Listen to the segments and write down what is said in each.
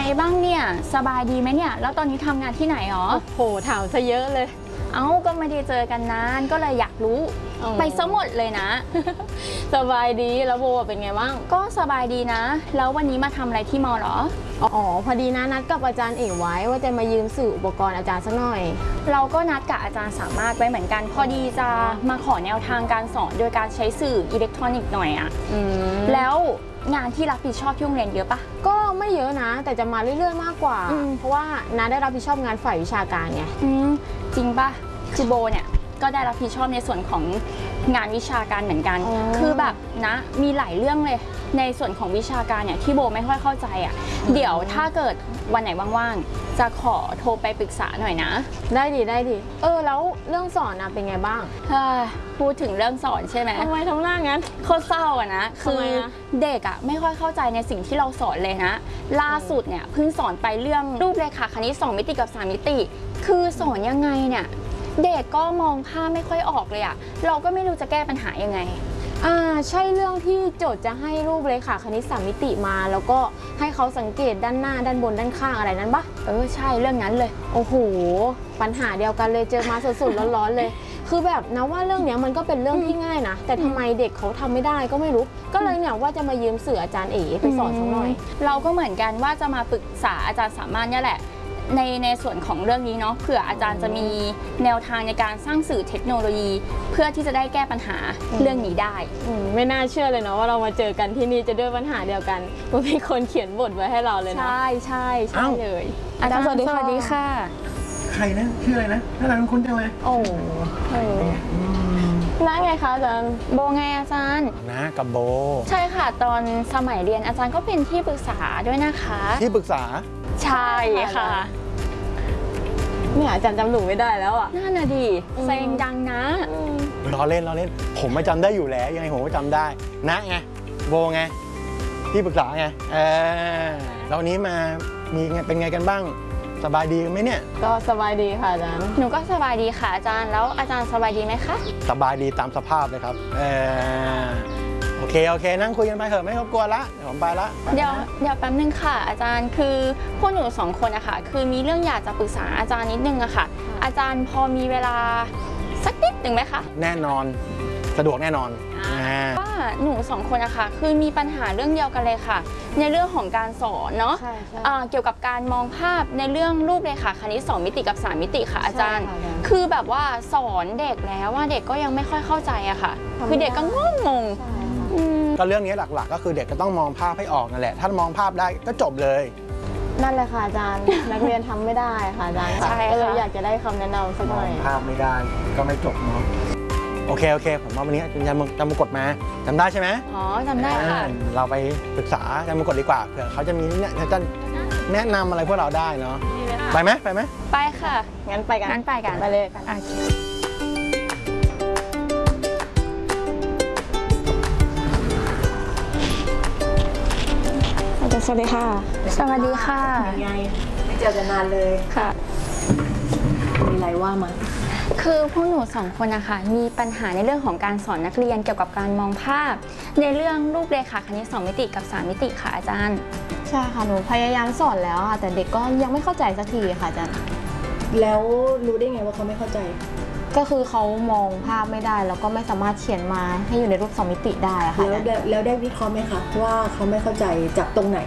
บ้างเนี่ยสบายดีไหมเนี่ยแล้วตอนนี้ทำงานที่ไหนหรอโหถามซะเยอะเลยก็ไม่ได้เจอกันนานก็เลยอยากรู้ไปซะหมดเลยนะสบายดีแล้วโบเป็นไงบ้างก็สบายดีนะแล้ววันนี้มาทำอะไรที่มอหรอพอดีนะนัดกับอาจารย์เอกไว้ว่าจะมายืมสื่ออุปกรณ์อาจารย์สักหน่อยเราก็นัดกับอาจารย์สามารถไว้เหมือนกันพอดีจะมาขอแนวทางการสอนโดยการใช้สื่ออิเล็กทรอนิกส์หน่อยอะแล้วงานที่รับผิดชอบที่โรงเรียนเยอะปะก็ไม่เยอะนะแต่จะมาเรื่อยๆมากกว่าเพราะว่านัดได้รับผิดชอบงานฝ่ายวิชาการไงจริงปะคือโบเนี่ยก็ได้รับผิดชอบในส่วนของงานวิชาการเหมือนกันคือแบบนะมีหลายเรื่องเลยในส่วนของวิชาการเนี่ยที่โบไม่ค่อยเข้าใจอ่ะเดี๋ยวถ้าเกิดวันไหนว่างๆจะขอโทรไปปรึกษาหน่อยนะได้ดิแล้วเรื่องสอนนะเป็นไงบ้างพูดถึงเรื่องสอนใช่ไหมทำไมทำหน้างั้นโคตรเศร้าอะนะคือเด็กอะไม่ค่อยเข้าใจในสิ่งที่เราสอนเลยนะล่าสุดเนี่ยเพิ่งสอนไปเรื่องรูปเรขาคณิต2 มิติกับ3 มิติคือสอนยังไงเนี่ยเด็กก็มองภาพไม่ค่อยออกเลยอะเราก็ไม่รู้จะแก้ปัญหายังไงใช่เรื่องที่โจทย์จะให้รูปเรขาคณิต3 มิติมาแล้วก็ให้เขาสังเกตด้านหน้าด้านบนด้านข้างอะไรนั้นปะใช่เรื่องนั้นเลยโอ้โหปัญหาเดียวกันเลยเจอมาสดๆร้อนๆเลยคือแบบนะว่าเรื่องนี้มันก็เป็นเรื่องที่ง่ายนะแต่ทำไมเด็กเขาทำไม่ได้ก็ไม่รู้ก็เลยเนี่ยว่าจะมายืมสื่ออาจารย์เอ๋ไปสอนสักหน่อยเราก็เหมือนกันว่าจะมาปรึกษาอาจารย์สามารถเนี่ยแหละในส่วนของเรื่องนี้เนาะเผื่ออาจารย์จะมีแนวทางในการสร้างสื่อเทคโนโลยีเพื่อที่จะได้แก้ปัญหาเรื่องนี้ได้ไม่น่าเชื่อเลยเนาะว่าเรามาเจอกันที่นี่จะด้วยปัญหาเดียวกันว่ามีคนเขียนบทไว้ให้เราเลยนะใช่เลยอาจารย์สวัสดีค่ะใครนะชื่ออะไรนะน่ารักคุ้นจังเลยโอ้น้าไงคะอาจารย์โบไงอาจารย์นะกับโบใช่ค่ะตอนสมัยเรียนอาจารย์ก็เป็นที่ปรึกษาด้วยนะคะที่ปรึกษาใช่ค่ะเนี่ยอาจารย์จำหนูไม่ได้แล้วอ่ะน่าน่ะดิเซ็งดังนะล้อเล่นผมมาจำได้อยู่แล้วยังไงผมก็จำได้นะไงโบไงที่ปรึกษาไงแล้ววันนี้มามีเป็นไงกันบ้างสบายดีไหมเนี่ยก็สบายดีค่ะอาจารย์หนูก็สบายดีค่ะอาจารย์แล้วอาจารย์สบายดีไหมคะสบายดีตามสภาพเลยครับโอเคนั่งคุยกันไปเถอะไม่รบกวนละผมไปละเดี๋ยวแป๊บนึงค่ะอาจารย์คือพวกหนู2 คนอะค่ะคือมีเรื่องอยากจะปรึกษาอาจารย์นิดนึงอะค่ะอาจารย์พอมีเวลาสักนิดหนึ่งไหมคะแน่นอนสะดวกแน่นอนว่าหนู2 คนอะค่ะคือมีปัญหาเรื่องเดียวกันเลยค่ะในเรื่องของการสอนเนาะเกี่ยวกับการมองภาพในเรื่องรูปเรขาคณิต2 มิติกับ3 มิติค่ะอาจารย์คือแบบว่าสอนเด็กแล้วว่าเด็กก็ยังไม่ค่อยเข้าใจอะค่ะคือเด็กก็งงก็เรื่องนี้หลักๆก็คือเด็กก็ต้องมองภาพให้ออกนั่นแหละถ้ามองภาพได้ก็จบเลยนั่นแหละค่ะอาจารย์นักเรียนทำไม่ได้ค่ะอาจารย์ก็เลยอยากจะได้คำแนะนำสักหน่อยมองภาพไม่ได้ก็ไม่จบเนาะโอเคผมว่าวันนี้อาจารย์มงกฎมาจำได้ใช่ไหมจำได้ค่ะเราไปปรึกษาอาจารย์มงกฎดีกว่าเผื่อเขาจะมีเนี่ยอาจารย์แนะนำอะไรพวกเราได้เนาะไปไหมไปค่ะงั้นไปกันไปเลยสวัสดีค่ะสวัสดีค่ะยังไงไม่เจอกันนานเลยค่ะมีอะไรว่ามาคือพวกหนู2 คนนะคะมีปัญหาในเรื่องของการสอนนักเรียนเกี่ยวกับการมองภาพในเรื่องรูปเรขาคณิต2 มิติกับ3 มิติค่ะอาจารย์ใช่ค่ะหนูพยายามสอนแล้วค่ะแต่เด็กก็ยังไม่เข้าใจสักทีค่ะอาจารย์แล้วรู้ได้ไงว่าเขาไม่เข้าใจก็คือเขามองภาพไม่ได้แล้วก็ไม่สามารถเขียนมาให้อยู่ในรูป2 มิติได้ค่ะแล้วได้วิเคราะห์ไหมคะว่าเขาไม่เข้าใจจากตรงไหน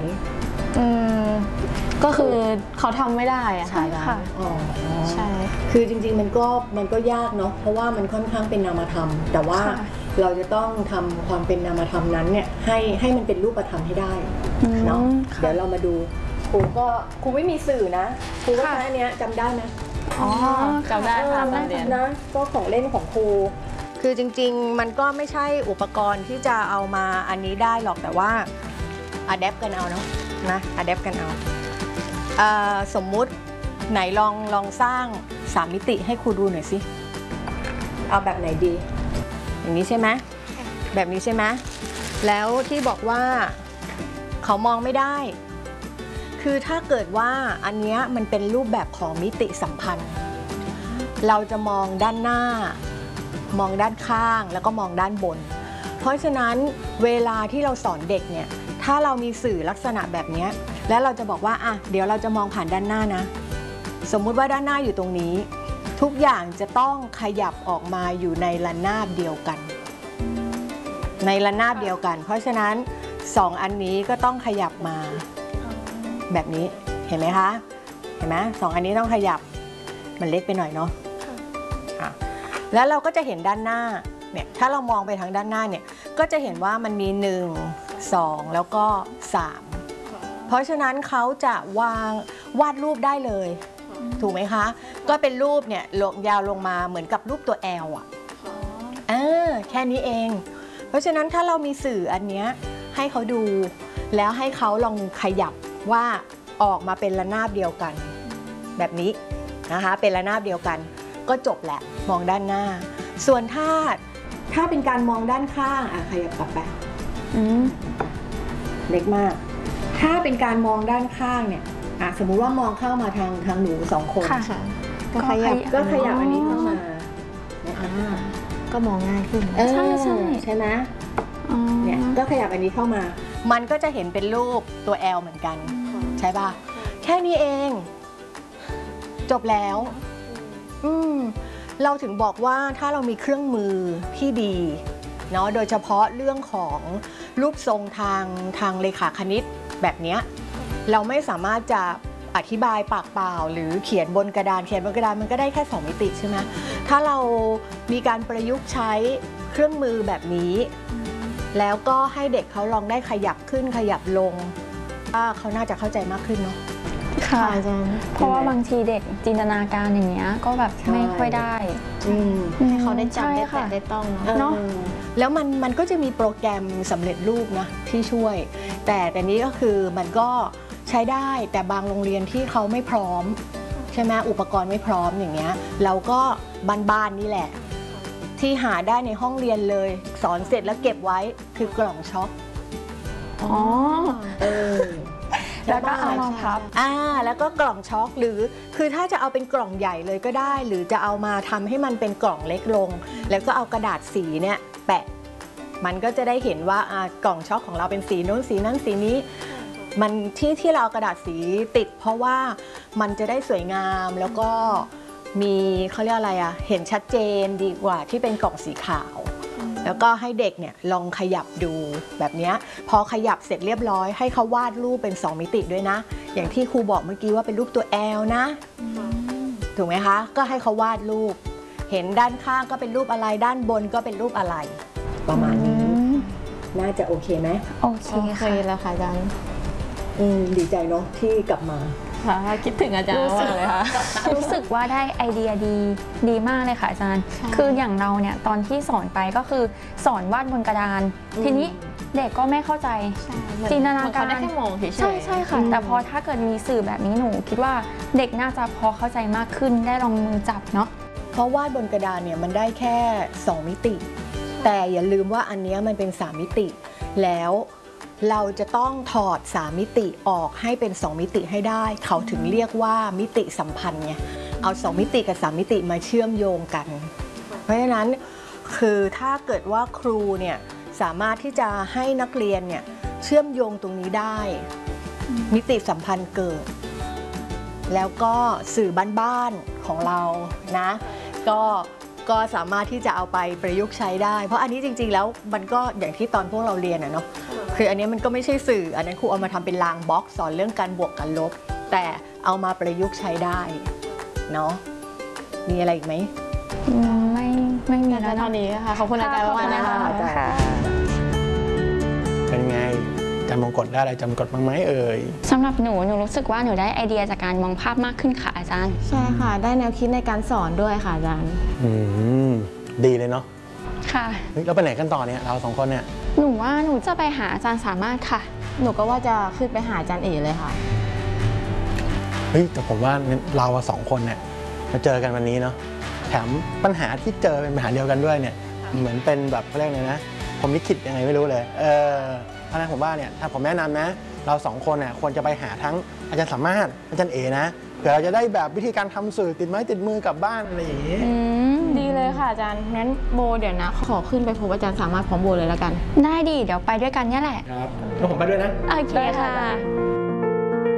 ก็คือเขาทำไม่ได้อะค่ะใช่ค่ะใช่คือจริงๆมันก็ยากเนาะเพราะว่ามันค่อนข้างเป็นนามธรรมแต่ว่าเราจะต้องทำความเป็นนามธรรมนั้นเนี่ยให้มันเป็นรูปธรรมให้ได้เนาะเดี๋ยวเรามาดูครูไม่มีสื่อนะครูก็ใช้อันเนี้ยจำได้ไหมจำได้ค่ะนะก็ของเล่นของครูคือจริงๆมันก็ไม่ใช่อุปกรณ์ที่จะเอามาอันนี้ได้หรอกแต่ว่าอะแดปกันเอาเนาะนะอะแดปกันเอาสมมุติไหนลองสร้าง3 มิติให้ครูดูหน่อยสิเอาแบบไหนดีอย่างนี้ใช่ไหมแบบนี้ใช่ไหมแล้วที่บอกว่าเขามองไม่ได้คือถ้าเกิดว่าอันนี้มันเป็นรูปแบบของมิติสัมพันธ์เราจะมองด้านหน้ามองด้านข้างแล้วก็มองด้านบนเพราะฉะนั้นเวลาที่เราสอนเด็กเนี่ยถ้าเรามีสื่อลักษณะแบบนี้แล้วเราจะบอกว่าอ่ะเดี๋ยวเราจะมองผ่านด้านหน้านะสมมุติว่าด้านหน้าอยู่ตรงนี้ทุกอย่างจะต้องขยับออกมาอยู่ในระนาบเดียวกันในระนาบเดียวกันเพราะฉะนั้น2อันนี้ก็ต้องขยับมาแบบนี้เห็นไหมคะเห็นไหม2อันนี้ต้องขยับมันเล็กไปหน่อยเนาะแล้วเราก็จะเห็นด้านหน้าเนี่ยถ้าเรามองไปทางด้านหน้าเนี่ยก็จะเห็นว่ามันมี1 2แล้วก็3เพราะฉะนั้นเขาจะวาดรูปได้เลยถูกไหมคะก็เป็นรูปเนี่ยยาวลงมาเหมือนกับรูปตัว L อ่ะแค่นี้เองเพราะฉะนั้นถ้าเรามีสื่ออันเนี้ยให้เขาดูแล้วให้เขาลองขยับว่าออกมาเป็นระนาบเดียวกันแบบนี้นะคะเป็นระนาบเดียวกันก็จบแหละมองด้านหน้าส่วนถ้าเป็นการมองด้านข้างขยับกลับไปเล็กมากถ้าเป็นการมองด้านข้างเนี่ยสมมุติว่ามองเข้ามาทางหนู2 คนก็ขยับอันนี้เข้ามาก็มองง่ายขึ้นใช่ไหมเนี่ยก็ขยับอันนี้เข้ามามันก็จะเห็นเป็นรูปตัว L เหมือนกันใช่ป่ะแค่นี้เองจบแล้วเราถึงบอกว่าถ้าเรามีเครื่องมือที่ดีเนาะโดยเฉพาะเรื่องของรูปทรงทางเลขาคณิตแบบนี้เราไม่สามารถจะอธิบายปากเปล่าหรือเขียนบนกระดานมันก็ได้แค่2 มิติใช่ไหมถ้าเรามีการประยุกต์ใช้เครื่องมือแบบนี้แล้วก็ให้เด็กเขาลองได้ขยับขึ้นขยับลงเขาน่าจะเข้าใจมากขึ้นเนาะค่ะเพราะว่าบางทีเด็กจินตนาการอย่างเงี้ยก็แบบไม่ค่อยได้ให้เขาได้จำได้แต่ได้ต้องเนาะแล้วมันก็จะมีโปรแกรมสำเร็จรูปนะที่ช่วยแต่นี้ก็คือมันก็ใช้ได้แต่บางโรงเรียนที่เขาไม่พร้อมใช่ไหมอุปกรณ์ไม่พร้อมอย่างเงี้ยเราก็บ้านๆนี่แหละที่หาได้ในห้องเรียนเลยสอนเสร็จแล้วเก็บไว้คือกล่องช็อคแล้วก็เอามาพับแล้วก็กล่องช็อคหรือคือถ้าจะเอาเป็นกล่องใหญ่เลยก็ได้หรือจะเอามาทำให้มันเป็นกล่องเล็กลงแล้วก็เอากระดาษสีเนี่ยแปะมันก็จะได้เห็นว่ากล่องช็อคของเราเป็นสีโน้นสีนั้นสีนี้มันที่เราเอากระดาษสีติดเพราะว่ามันจะได้สวยงามแล้วก็มีเขาเรียกอะไรเห็นชัดเจนดีกว่าที่เป็นกล่องสีขาวแล้วก็ให้เด็กเนี่ยลองขยับดูแบบนี้พอขยับเสร็จเรียบร้อยให้เขาวาดรูปเป็น2 มิติด้วยนะอย่างที่ครูบอกเมื่อกี้ว่าเป็นรูปตัว L นะถูกไหมคะก็ให้เขาวาดรูปเห็นด้านข้างก็เป็นรูปอะไรด้านบนก็เป็นรูปอะไรประมาณนี้น่าจะโอเคไหมโอเคแล้วค่ะอาจารย์ดีใจเนาะที่กลับมาคิดถึงอาจารย์มากเลยค่ะรู้สึกว่าได้ไอเดียดีมากเลยค่ะอาจารย์คืออย่างเราเนี่ยตอนที่สอนไปก็คือสอนวาดบนกระดานทีนี้เด็กก็ไม่เข้าใจจินตนาการได้แค่มองเฉยๆใช่ค่ะแต่พอถ้าเกิดมีสื่อแบบนี้หนูคิดว่าเด็กน่าจะพอเข้าใจมากขึ้นได้ลองมือจับเนาะเพราะวาดบนกระดานเนี่ยมันได้แค่2 มิติแต่อย่าลืมว่าอันนี้มันเป็น3 มิติแล้วเราจะต้องถอด3 มิติออกให้เป็น2 มิติให้ได้เขาถึงเรียกว่ามิติสัมพันธ์ไงเอา2 มิติกับ3 มิติมาเชื่อมโยงกันเพราะฉะนั้นคือถ้าเกิดว่าครูเนี่ยสามารถที่จะให้นักเรียนเนี่ยเชื่อมโยงตรงนี้ได้มิติสัมพันธ์เกิดแล้วก็สื่อบ้านๆของเรานะก็สามารถที่จะเอาไปประยุกต์ใช้ได้เพราะอันนี้จริงๆแล้วมันก็อย่างที่ตอนพวกเราเรียนเนาะคืออันนี้มันก็ไม่ใช่สื่ออันนั้นครูเอามาทำเป็นรางบล็อกสอนเรื่องการบวกกันลบแต่เอามาประยุกต์ใช้ได้เนาะมีอะไรอีกไหมไม่มีแล้วเท่านี้ค่ะขอบคุณอาจารย์มากนะคะเป็นไงจำมงกฎได้อะไรจำกฎบ้างไหมสำหรับหนูรู้สึกว่าหนูได้ไอเดียจากการมองภาพมากขึ้นค่ะอาจารย์ใช่ค่ะได้แนวคิดในการสอนด้วยค่ะอาจารย์ดีเลยเนาะค่ะแล้วไปไหนกันต่อเนี่ยเรา2 คนเนี่ยหนูว่าหนูจะไปหาอาจารย์สามารถค่ะหนูก็ว่าจะขึ้นไปหาอาจารย์เอ๋เลยค่ะเฮ้ยแต่ผมว่าเรา2 คนเนี่ยมาเจอกันวันนี้เนาะแถมปัญหาที่เจอเป็นปัญหาเดียวกันด้วยเนี่ยเหมือนเป็นแบบเขาเรียกอะไรนะผมลิขิตยังไงไม่รู้เลยเพราะฉะนั้นผมว่าเนี่ยถ้าผมแนะนำนะเรา2 คนเนี่ยควรจะไปหาทั้งอาจารย์สามารถอาจารย์เอ๋นะเผื่อเราจะได้แบบวิธีการทำสื่อติดไม้ติดมือกลับบ้านอะไรอย่างนี้ดีเลยค่ะอาจารย์งั้นโบเดี๋ยวนะขอขึ้นไปพบอาจารย์สามารถพร้อมโบเลยแล้วกันได้ดิเดี๋ยวไปด้วยกันเนี่ยแหละครับแล้วผมไปด้วยนะโอเคค่ะ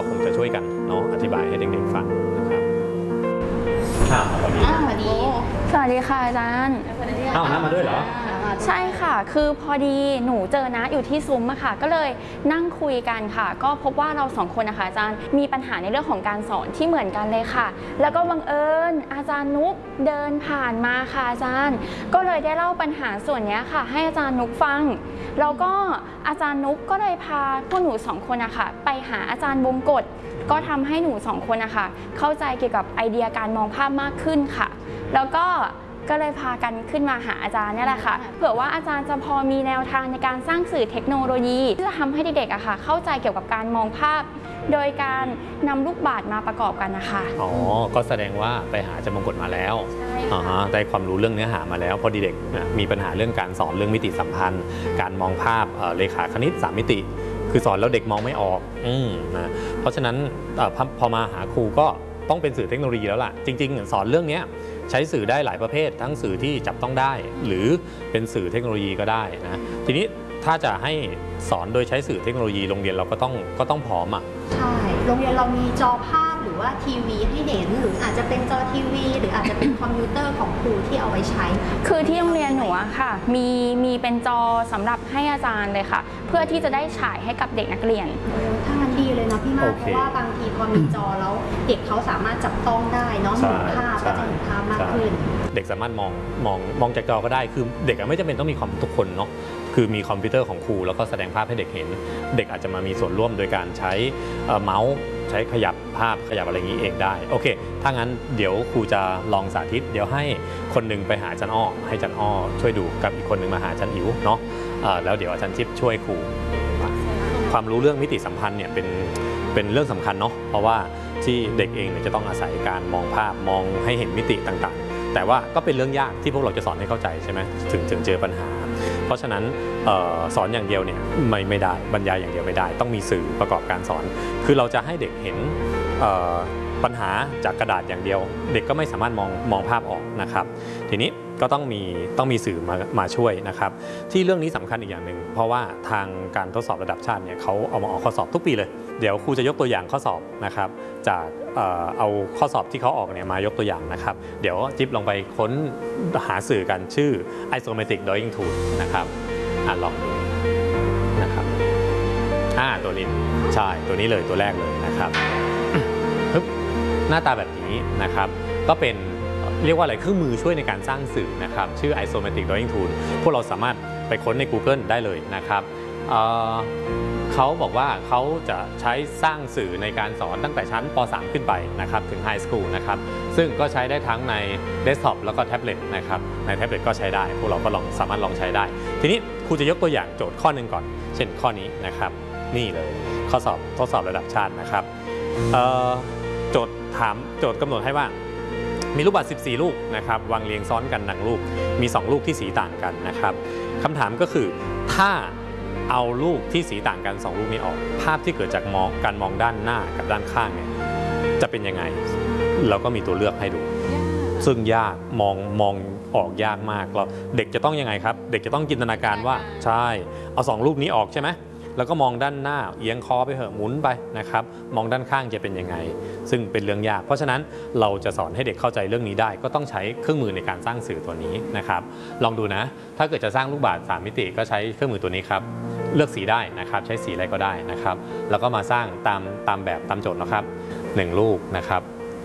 คงจะช่วยกันเนาะอธิบายให้เด็กๆฟังนะครับสวัสดีสวัสดีค่ะอาจารย์น้ามาด้วยเหรอใช่ค่ะคือพอดีหนูเจอนะอยู่ที่ซุ้มอะค่ะก็เลยนั่งคุยกันค่ะก็พบว่าเราสองคนนะคะอาจารย์มีปัญหาในเรื่องของการสอนที่เหมือนกันเลยค่ะแล้วก็บังเอิญอาจารย์นุกเดินผ่านมาค่ะอาจารย์ก็เลยได้เล่าปัญหาส่วนนี้ค่ะให้อาจารย์นุกฟังแล้วก็อาจารย์นุกก็เลยพาพวกหนูสองคนนะคะไปหาอาจารย์บงกฎก็ทำให้หนูสองคนนะคะเข้าใจเกี่ยวกับไอเดียการมองภาพมากขึ้นค่ะแล้วก็เลยพากันขึ้นมาหาอาจารย์เนี่ยแหละค่ะเผื่อว่าอาจารย์จะพอมีแนวทางในการสร้างสื่อเทคโนโลยีที่จะทำให้เด็กๆอะค่ะเข้าใจเกี่ยวกับการมองภาพโดยการนำลูกบาศก์มาประกอบกันนะคะอ๋อก็แสดงว่าไปหาอาจารย์มงกฎมาแล้วใช่ค่ะได้ความรู้เรื่องเนื้อหามาแล้วพอดีเด็กมีปัญหาเรื่องการสอนเรื่องมิติสัมพันธ์การมองภาพเลขาคณิต3มิติคือสอนแล้วเด็กมองไม่ออกนะเพราะฉะนั้นพอมาหาครูก็ต้องเป็นสื่อเทคโนโลยีแล้วล่ะจริงๆสอนเรื่องนี้ใช้สื่อได้หลายประเภททั้งสื่อที่จับต้องได้หรือเป็นสื่อเทคโนโลยีก็ได้นะทีนี้ถ้าจะให้สอนโดยใช้สื่อเทคโนโลยีโรงเรียนเราก็ต้องพร้อมอ่ะใช่โรงเรียนเรามีจอภาพหรือว่าทีวีให้เห็นหรืออาจจะเป็นจอทีวีหรืออาจจะเป็นคอมพิวเตอร์ของครูที่เอาไว้ใช้คือที่โรงเรียนหนูอะค่ะมีเป็นจอสำหรับให้อาจารย์เลยค่ะเพื่อที่จะได้ฉายให้กับเด็กนักเรียนถ้างั้นดีเลยนะพี่มากเพราะว่าบางทีพอมีจอแล้วเด็กเขาสามารถจับต้องได้เนาะเห็นภาพก็จะเห็นภาพมากขึ้นเด็กสามารถมองจากจอก็ได้คือเด็กไม่จำเป็นต้องมีคอมทุกคนเนาะคือมีคอมพิวเตอร์ของครูแล้วก็แสดงภาพให้เด็กเห็นเด็กอาจจะมามีส่วนร่วมโดยการใช้เมาส์ใช้ขยับภาพขยับอะไรอย่างนี้เองได้โอเคถ้างั้นเดี๋ยวครูจะลองสาธิตเดี๋ยวให้คนนึงไปหาอาจารย์อ้อให้อาจารย์อ้อช่วยดูกับอีกคนนึงมาหาอาจารย์อิ๋วเนาะแล้วเดี๋ยวอาจารย์จิ๊บช่วยครูความรู้เรื่องมิติสัมพันธ์เนี่ยเป็นเรื่องสำคัญเนาะเพราะว่าที่เด็กเองเนี่ยจะต้องอาศัยการมองภาพมองให้เห็นมิติต่างๆแต่ว่าก็เป็นเรื่องยากที่พวกเราจะสอนให้เข้าใจใช่ไหมถึงเจอปัญหาเพราะฉะนั้นสอนอย่างเดียวเนี่ยไม่ได้บรรยายอย่างเดียวไม่ได้ต้องมีสื่อประกอบการสอนคือเราจะให้เด็กเห็นปัญหาจากกระดาษอย่างเดียวเด็กก็ไม่สามารถมองภาพออกนะครับทีนี้ก็ต้องมีสื่อมาช่วยนะครับที่เรื่องนี้สำคัญอีกอย่างหนึ่งเพราะว่าทางการทดสอบระดับชาติเนี่ยเขาเอามาออกข้อสอบทุกปีเลยเดี๋ยวครูจะยกตัวอย่างข้อสอบนะครับจากเอาข้อสอบที่เขาออกเนี่ยมายกตัวอย่างนะครับเดี๋ยวจิ๊บลองไปค้นหาสื่อกันชื่อ Isometric Drawing Tool นะครับลองดูนะครับตัวนี้ใช่ตัวนี้เลยตัวแรกเลยนะครับหน้าตาแบบนี้นะครับก็เป็นเรียกว่าอะไรเครื่องมือช่วยในการสร้างสื่อนะครับชื่อ Isometric Drawing Tool พวกเราสามารถไปค้นใน Google ได้เลยนะครับเขาบอกว่าเขาจะใช้สร้างสื่อในการสอนตั้งแต่ชั้นป .3 ขึ้นไปนะครับถึง High School นะครับซึ่งก็ใช้ได้ทั้งในเดสก์ท็อปแล้วก็แท็บเล็ตนะครับในแท็บเล็ตก็ใช้ได้พวกเราก็สามารถลองใช้ได้ทีนี้ครูจะยกตัวอย่างโจทย์ข้อหนึ่งก่อนเช่นข้อนี้นะครับนี่เลยข้อสอบทดสอบระดับชาตินะครับโจทย์กำหนดให้ว่ามีลูกบาศก์14ลูกนะครับวางเรียงซ้อนกันดังรูปมี2ลูกที่สีต่างกันนะครับคำถามก็คือถ้าเอาลูกที่สีต่างกัน2ลูกนี้ออกภาพที่เกิดจากการมองด้านหน้ากับด้านข้างเนี่ยจะเป็นยังไงเราก็มีตัวเลือกให้ดูซึ่งยากมองออกยากมากเราเด็กจะต้องยังไงครับเด็กจะต้องจินตนาการว่าใช่เอา2ลูกนี้ออกใช่ไหมแล้วก็มองด้านหน้าเอียงคอไปเหอะหมุนไปนะครับมองด้านข้างจะเป็นยังไงซึ่งเป็นเรื่องยากเพราะฉะนั้นเราจะสอนให้เด็กเข้าใจเรื่องนี้ได้ก็ต้องใช้เครื่องมือในการสร้างสื่อตัวนี้นะครับลองดูนะถ้าเกิดจะสร้างลูกบาศก์3มิติก็ใช้เครื่องมือตัวนี้ครับเลือกสีได้นะครับใช้สีอะไรก็ได้นะครับแล้วก็มาสร้างตามแบบตามโจทย์นะครับ1ลูกนะครับ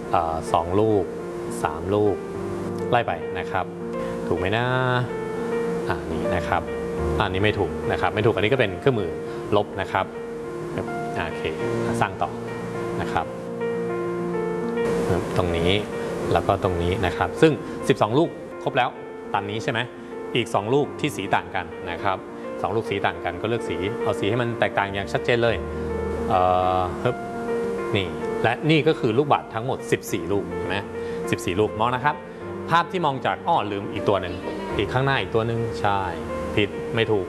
2ลูก3ลูกไล่ไปนะครับถูกไหมนะนี่นะครับอันนี้ไม่ถูกนะครับไม่ถูกอันนี้ก็เป็นเครื่องมือลบนะครับโอเคสร้างต่อนะครับตรงนี้แล้วก็ตรงนี้นะครับซึ่ง12ลูกครบแล้วตามนี้ใช่ไหมอีก2ลูกที่สีต่างกันนะครับ2ลูกสีต่างกันก็เลือกสีเอาสีให้มันแตกต่างอย่างชัดเจนเลยนี่และนี่ก็คือลูกบาศก์ทั้งหมด14ลูกเห็นไหม14ลูกมองนะครับภาพที่มองจากลืมอีกตัวหนึ่งอีกข้างหน้าอีกตัวหนึ่งใช่ผิดไม่ถูก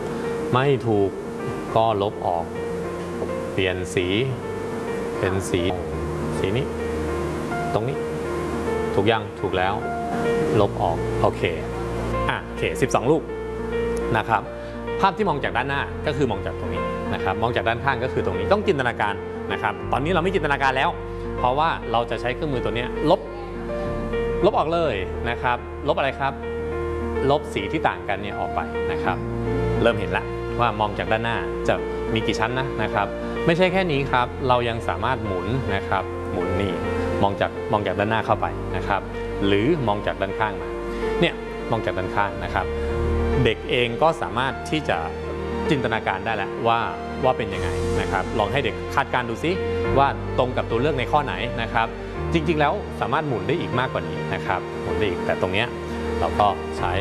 ก็ลบออกเปลี่ยนสีเป็นสีนี้ตรงนี้ถูกยังถูกแล้วลบออกโอเค12ลูกนะครับภาพที่มองจากด้านหน้าก็คือมองจากตรงนี้นะครับมองจากด้านข้างก็คือตรงนี้ต้องจินตนาการนะครับตอนนี้เราไม่จินตนาการแล้วเพราะว่าเราจะใช้เครื่องมือตัวนี้ลบออกเลยนะครับลบอะไรครับลบสีที่ต่างกันเนี่ยออกไปนะครับเริ่มเห็นละว่ามองจากด้านหน้าจะมีกี่ชั้นนะครับไม่ใช่แค่นี้ครับเรายังสามารถหมุนนะครับหมุนนี่มองจากด้านหน้าเข้าไปนะครับหรือมองจากด้านข้างมาเนี่ยมองจากด้านข้างนะครับเด็กเองก็สามารถที่จะจินตนาการได้แล้วว่าเป็นยังไงนะครับลองให้เด็กคาดการณ์ดูซิว่าตรงกับตัวเลือกในข้อไหนนะครับจริงๆแล้วสามารถหมุนได้อีกมากกว่านี้นะครับหมุนได้อีกแต่ตรงเนี้ยเราก็ใช้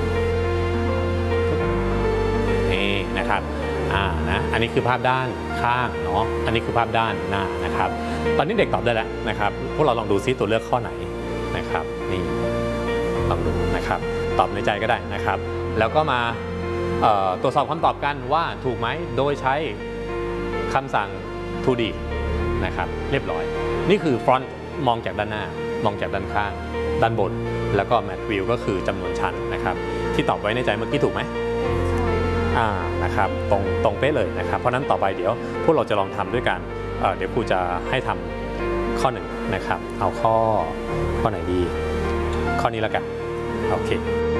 นี่นะครับนะอันนี้คือภาพด้านข้างเนาะอันนี้คือภาพด้านหน้านะครับตอนนี้เด็กตอบได้แล้วนะครับพวกเราลองดูซิตัวเลือกข้อไหนนะครับนี่ลองดูนะครับตอบในใจก็ได้นะครับแล้วก็มาตรวจสอบคำตอบกันว่าถูกไหมโดยใช้คำสั่ง 2D นะครับเรียบร้อยนี่คือ front มองจากด้านหน้ามองจากด้านข้างด้านบนแล้วก็ map view ก็คือจำนวนชั้นนะครับที่ตอบไว้ในใจเมื่อกี้ถูกไหมนะครับตรงเป๊ะเลยนะครับเพราะนั้นต่อไปเดี๋ยวพวกเราจะลองทำด้วยกันเดี๋ยวครูจะให้ทำข้อ1นะครับเอาข้อไหนดีข้อนี้แล้วกันโอเค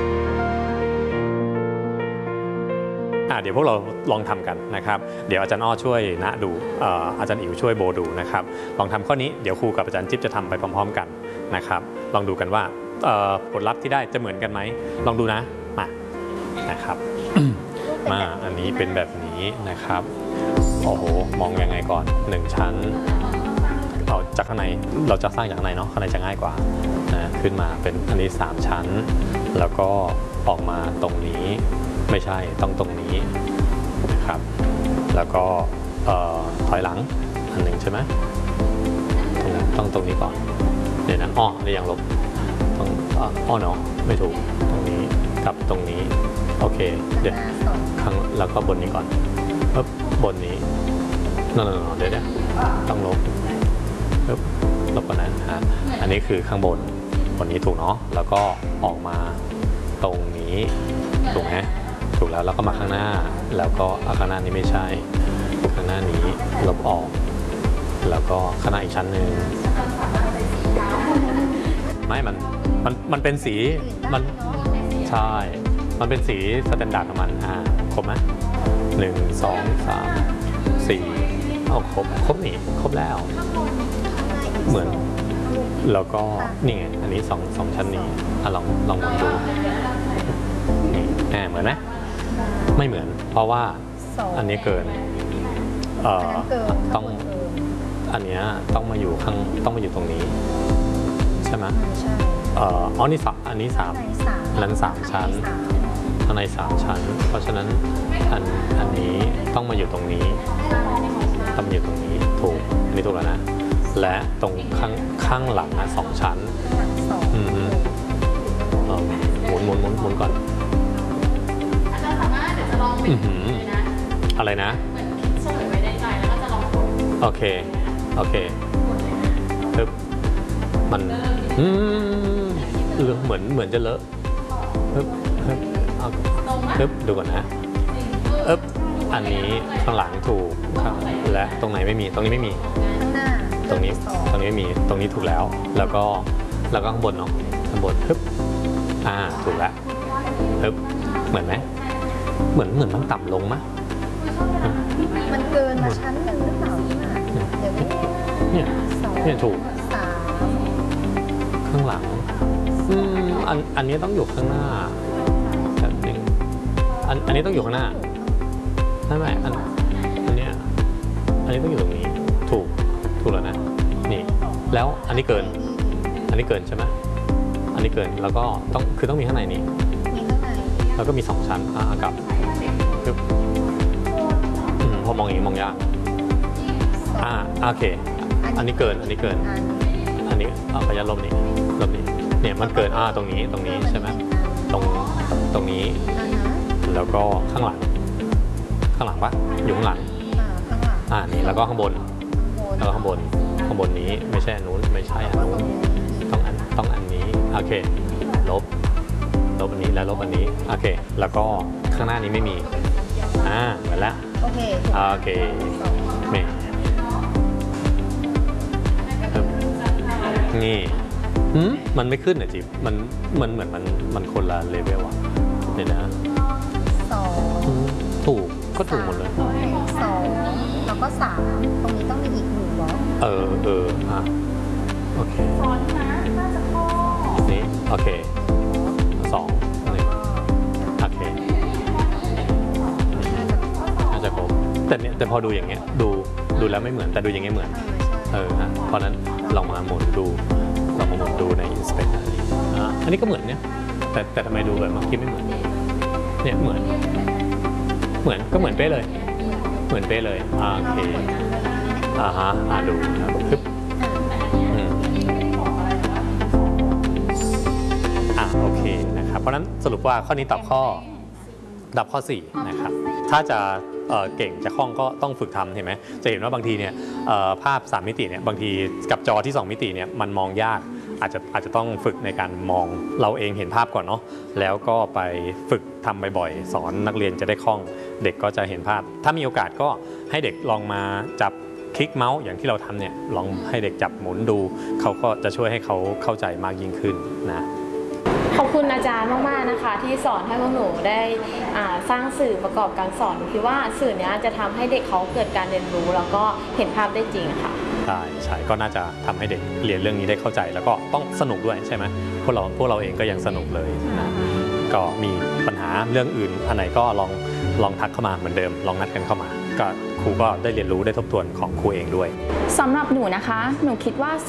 เดี๋ยวพวกเราลองทำกันนะครับเดี๋ยวอาจารย์อ้อช่วยณดูอาจารย์อิ๋วช่วยโบดูนะครับลองทำข้อนี้เดี๋ยวครูกับอาจารย์จิ๊บจะทำไปพร้อมๆกันนะครับลองดูกันว่าผลลัพธ์ที่ได้จะเหมือนกันไหมลองดูนะมานะครับ มาอันนี้เป็นแบบนี้นะครับโอ้โหมองยังไงก่อน1ชั้นเราจากข้างในเราจะสร้างจากข้างในเนาะข้างในจะง่ายกว่านะขึ้นมาเป็นอันนี้3ชั้นแล้วก็ออกมาตรงนี้ไม่ใช่ต้องตรงนี้นะครับแล้วก็ถอยหลังอันหนึ่งใช่ไหมต้องตรงนี้ก่อนเดี๋ยวนะนี่ยังลบต้องเนาะไม่ถูกตรงนี้กับตรงนี้โอเคเดี๋ยวข้างแล้วก็บนนี้ก่อนบนนี้นั่นเดี๋ยวต้องลบก่อนนะอันนี้คือข้างบนนี้ถูกเนาะแล้วก็ออกมาตรงนี้ถูกไหมถูกแล้วก็มาข้างหน้าแล้วก็ข้างหน้านี้ไม่ใช่ข้างหน้านี้ลบออกแล้วก็ข้างหน้าอีกชั้นหนึ่งไม่มันเป็นสีมันใช่มันเป็นสีสแตนดาร์ดของมันครบไหม1 2 3 4เอาครบนี่ครบแล้วเหมือนแล้วก็นี่ไงอันนี้2ชั้นนี้ลองดูนี่เหมือนไหมไม่เหมือนเพราะว่าอันนี้เกินต้องอันนี้ต้องมาอยู่ต้องมาอยู่ตรงนี้ใช่ไหมนี่อันนี้3นั้น3ชั้นข้างใน3ชั้นเพราะฉะนั้นอันนี้ต้องมาอยู่ตรงนี้ต้องมาอยู่ตรงนี้ถูกอันนี้ถูกแล้วนะและตรงข้างหลัง2ชั้นหมุนก่อนอาจารย์สามารถเดี๋ยวจะลองเป็นนะอะไรนะเฉลยไว้ในใจแล้วก็จะลองโอเคปึ๊บมันเหมือนจะเลอะปึ๊บดูก่อนนะอันนี้ข้างหลังถูกและตรงไหนไม่มีตรงนี้ไม่มีข้างหน้าตรงนี้ไม่มีตรงนี้ถูกแล้วก็ข้างบนเนาะข้างบนถูกแล้วเหมือนไหมเหมือนมันต่ำลงมั้ยมันเกินมาชั้นหนึ่งหรือเปล่าเดี๋ยวเนี่ยถูกข้างหลังอันนี้ต้องอยู่ข้างหน้าแบบนึงอันนี้ต้องอยู่ข้างหน้าใช่ไหมอันนี้ต้องอยู่ตรงนี้ถูกแล้วนะนี่แล้วอันนี้เกินใช่ไหมอันนี้เกินแล้วก็ต้องมีข้างในนี้แล้วก็มี2ชั้นกับพอมองอย่างนี้มองยากโอเคอันนี้เกินอันนี้พยายามลบนี้เนี่ยมันเกินตรงนี้ใช่ไหมตรงนี้แล้วก็ข้างหลังปะอยู่ข้างหลังนี่แล้วก็ข้างบนแล้วก็ข้างบนนี้ไม่ใช่อันนู้นไม่ใช่อันนู้นต้องอันนี้โอเคลบอันนี้แล้วลบอันนี้โอเคแล้วก็ข้างหน้านี้ไม่มีเหมือนแล้วโอเคนี่นี่มันไม่ขึ้นจิ๊บมันเหมือนมันคนละเลเวลอะเดี๋ยวนะ 2 ถูกก็ถูกหมดเลย 2แล้วก็ 3 ตรงนี้ต้องมีอีก1บล็อกอ่ะโอเคนี่โอเค2 1โอเคน่าจะครบแต่พอดูอย่างเงี้ยดูแล้วไม่เหมือนแต่ดูอย่างเงี้ยเหมือนเพราะนั้นลองมาหมุนดูใน Inspect อันนี้ก็เหมือนเนี่ยแต่ทำไมดูแบบเมื่อกี้ไม่เหมือนเนี่ยเหมือนก็เหมือนเป๊ะเลยโอเคดูปึ๊บโอเคนะครับเพราะนั้นสรุปว่าข้อนี้ตอบข้อ4นะครับถ้าจะเก่งจะคล่องก็ต้องฝึกทำเห็นไหมจะเห็นว่าบางทีเนี่ยภาพ3มิติเนี่ยบางทีกับจอที่2มิติเนี่ยมันมองยากอาจจะต้องฝึกในการมองเราเองเห็นภาพก่อนเนาะแล้วก็ไปฝึกทำบ่อยๆสอนนักเรียนจะได้คล่องเด็กก็จะเห็นภาพถ้ามีโอกาสก็ให้เด็กลองมาจับคลิกเมาส์อย่างที่เราทำเนี่ยลองให้เด็กจับหมุนดูเขาก็จะช่วยให้เขาเข้าใจมากยิ่งขึ้นนะขอบคุณอาจารย์มากๆนะคะที่สอนให้พวกหนูได้สร้างสื่อประกอบการสอนคิดว่าสื่อนี้จะทำให้เด็กเขาเกิดการเรียนรู้แล้วก็เห็นภาพได้จริงค่ะใช่ก็น่าจะทำให้เด็กเรียนเรื่องนี้ได้เข้าใจแล้วก็ต้องสนุกด้วยใช่ไหมพวกเราเองก็ยังสนุกเลยนะก็มีปัญหาเรื่องอื่นอันไหนก็ลองทักเข้ามาเหมือนเดิมลองนัดกันเข้ามาก็ครูก็ได้เรียนรู้ได้ทบทวนของครูเองด้วยสำหรับหนูนะคะหนูคิดว่า